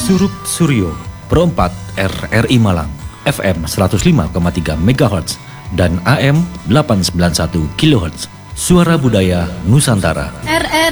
Surup Suryo, Pro 4 RRI Malang, FM 105,3 MHz dan AM 891 kHz. Suara Budaya Nusantara.